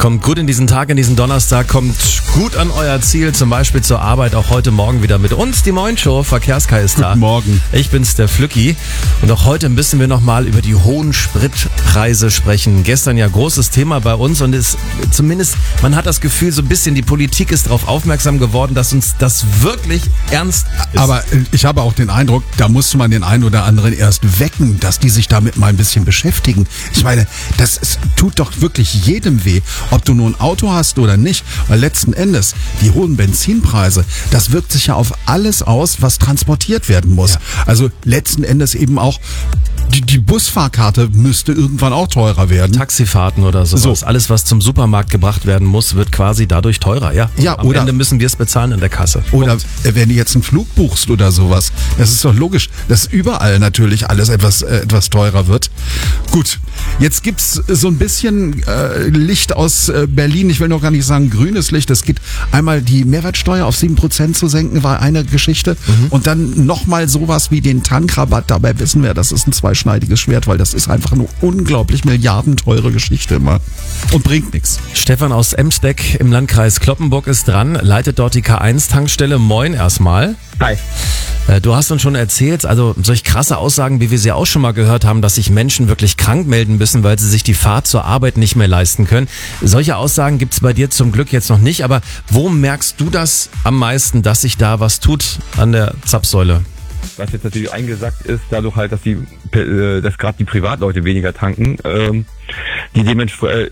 Kommt gut in diesen Tag, in diesen Donnerstag, kommt gut an euer Ziel, zum Beispiel zur Arbeit, auch heute Morgen wieder mit uns, die Moin Show, Verkehrskai ist da. Guten Morgen. Ich bin's, der Flücki. Und auch heute müssen wir nochmal über die hohen Spritpreise sprechen. Gestern ja großes Thema bei uns und ist zumindest, man hat das Gefühl, so ein bisschen die Politik ist darauf aufmerksam geworden, dass uns das wirklich ernst ist. Aber ich habe auch den Eindruck, da musste man den einen oder anderen erst wecken, dass die sich damit mal ein bisschen beschäftigen. Ich meine, tut doch wirklich jedem weh, ob du nur ein Auto hast oder nicht. Weil letzten Endes, die hohen Benzinpreise, das wirkt sich ja auf alles aus, was transportiert werden muss. Ja. Also letzten Endes eben auch die Busfahrkarte müsste irgendwann auch teurer werden. Taxifahrten oder sowas. So. Alles, was zum Supermarkt gebracht werden muss, wird quasi dadurch teurer. Ja, am Ende müssen wir es bezahlen in der Kasse. Oder wenn du jetzt einen Flug buchst oder sowas. Das ist doch logisch, dass überall natürlich alles etwas teurer wird. Gut, jetzt gibt's so ein bisschen Licht aus Berlin. Ich will noch gar nicht sagen grünes Licht. Es geht einmal die Mehrwertsteuer auf 7% zu senken, war eine Geschichte. Und dann nochmal sowas wie den Tankrabatt. Dabei wissen wir, das ist ein zweischneidiges Schwert, weil das ist einfach eine unglaublich milliardenteure Geschichte immer und bringt nichts. Stefan aus Emsdeck im Landkreis Cloppenburg ist dran, leitet dort die K1-Tankstelle. Moin erstmal. Hi. Du hast uns schon erzählt, also solch krasse Aussagen, wie wir sie auch schon mal gehört haben, dass sich Menschen wirklich krank melden müssen, weil sie sich die Fahrt zur Arbeit nicht mehr leisten können. Solche Aussagen gibt's bei dir zum Glück jetzt noch nicht, aber wo merkst du das am meisten, dass sich da was tut an der Zapfsäule? Was jetzt natürlich eingesackt ist, dadurch halt, dass gerade die Privatleute weniger tanken, die dementsprechend